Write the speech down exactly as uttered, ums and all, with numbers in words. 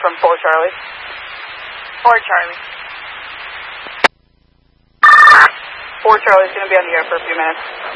from four Charlie. four Charlie. four Charlie's going to be on the air for a few minutes.